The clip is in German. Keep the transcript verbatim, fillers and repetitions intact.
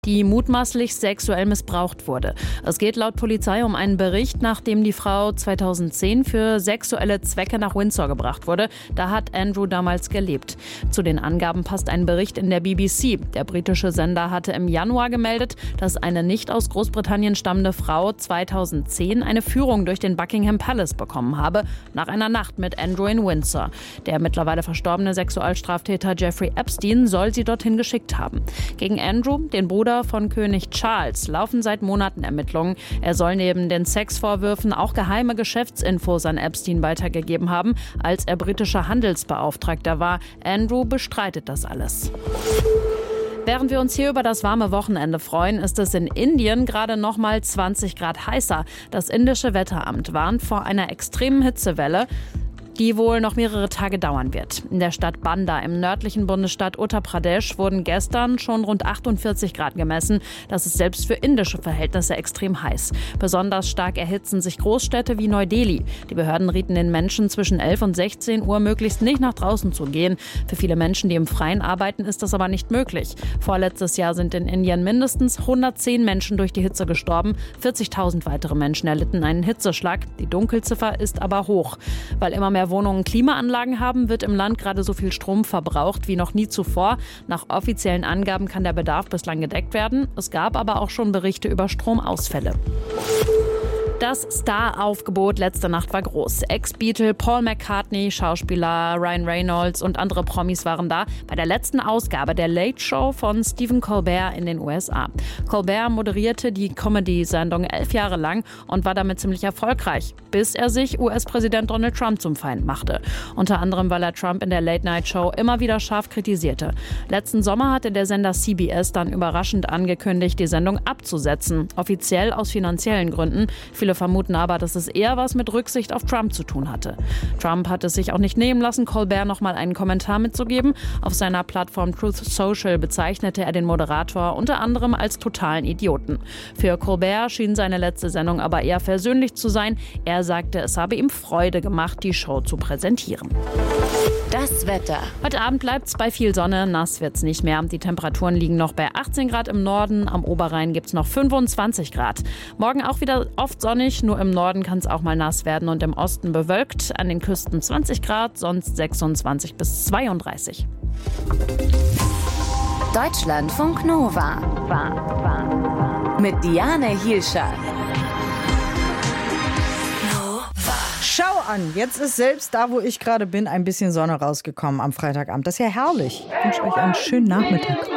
die mutmaßlich sexuell missbraucht wurde. Es geht laut Polizei um einen Bericht, nachdem die Frau zweitausendzehn für sexuelle Zwecke nach Windsor gebracht wurde. Da hat Andrew damals gelebt. Zu den Angaben passt ein Bericht in der B B C. Der britische Sender hatte im Januar gemeldet, dass eine nicht aus Großbritannien stammende Frau zweitausendzehn eine Führung durch den Buckingham Palace bekommen habe, nach einer Nacht mit Andrew in Windsor. Der mittlerweile verstorbene Sexualstraftäter Jeffrey Epstein soll sie dorthin geschickt haben. Gegen Andrew, den Bruder von König Charles, laufen seit Monaten Ermittlungen. Er soll neben den Sexvorwürfen auch geheime Geschäftsinfos an Epstein weitergegeben haben, als er britischer Handelsbeauftragter war. Andrew bestreitet das alles. Während wir uns hier über das warme Wochenende freuen, ist es in Indien gerade noch mal zwanzig Grad heißer. Das indische Wetteramt warnt vor einer extremen Hitzewelle, die wohl noch mehrere Tage dauern wird. In der Stadt Banda im nördlichen Bundesstaat Uttar Pradesh wurden gestern schon rund achtundvierzig Grad gemessen. Das ist selbst für indische Verhältnisse extrem heiß. Besonders stark erhitzen sich Großstädte wie Neu-Delhi. Die Behörden rieten den Menschen zwischen elf und sechzehn Uhr möglichst nicht nach draußen zu gehen. Für viele Menschen, die im Freien arbeiten, ist das aber nicht möglich. Vorletztes Jahr sind in Indien mindestens hundertzehn Menschen durch die Hitze gestorben. vierzigtausend weitere Menschen erlitten einen Hitzeschlag. Die Dunkelziffer ist aber hoch. Weil immer mehr Wohnungen Klimaanlagen haben, wird im Land gerade so viel Strom verbraucht wie noch nie zuvor. Nach offiziellen Angaben kann der Bedarf bislang gedeckt werden. Es gab aber auch schon Berichte über Stromausfälle. Das Star-Aufgebot letzte Nacht war groß. Ex-Beatle, Paul McCartney, Schauspieler Ryan Reynolds und andere Promis waren da bei der letzten Ausgabe der Late Show von Stephen Colbert in den U S A. Colbert moderierte die Comedy-Sendung elf Jahre lang und war damit ziemlich erfolgreich, bis er sich U S-Präsident Donald Trump zum Feind machte. Unter anderem, weil er Trump in der Late-Night-Show immer wieder scharf kritisierte. Letzten Sommer hatte der Sender C B S dann überraschend angekündigt, die Sendung abzusetzen, offiziell aus finanziellen Gründen. Viele vermuten aber, dass es eher was mit Rücksicht auf Trump zu tun hatte. Trump hat es sich auch nicht nehmen lassen, Colbert noch mal einen Kommentar mitzugeben. Auf seiner Plattform Truth Social bezeichnete er den Moderator unter anderem als totalen Idioten. Für Colbert schien seine letzte Sendung aber eher versöhnlich zu sein. Er sagte, es habe ihm Freude gemacht, die Show zu präsentieren. Das Wetter. Heute Abend bleibt es bei viel Sonne, nass wird's nicht mehr. Die Temperaturen liegen noch bei achtzehn Grad im Norden, am Oberrhein gibt's noch fünfundzwanzig Grad. Morgen auch wieder oft sonnig, nur im Norden kann es auch mal nass werden und im Osten bewölkt. An den Küsten zwanzig Grad, sonst sechsundzwanzig bis zweiunddreißig. Deutschlandfunk Nova. Mit Diane Hielscher. Schau an, jetzt ist selbst da, wo ich gerade bin, ein bisschen Sonne rausgekommen am Freitagabend. Das ist ja herrlich. Ich wünsche euch einen schönen Nachmittag.